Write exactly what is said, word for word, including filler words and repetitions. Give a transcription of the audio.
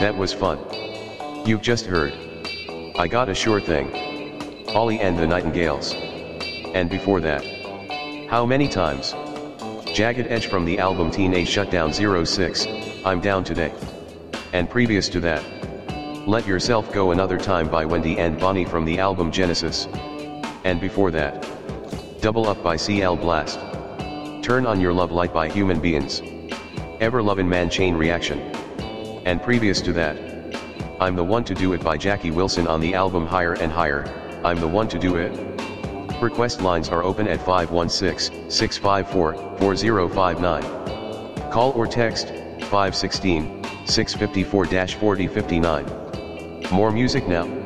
That was fun. You've just heard I Got a Sure Thing, Ollie and the Nightingales. And before that, how many times? Jagged Edge from the album Teenage Shutdown zero six, I'm Down Today. And previous to that, Let Yourself Go Another Time by Wendy and Bonnie from the album Genesis. And before that, Double Up by C L Blast. Turn On Your Love Light by Human Beings. Ever Lovin' Man Chain Reaction. And previous to that, I'm the One to Do It by Jackie Wilson on the album Higher and Higher, I'm the One to Do It. Request lines are open at five one six, six five four, four zero five nine. Call or text, five one six, six five four, four zero five nine. More music now.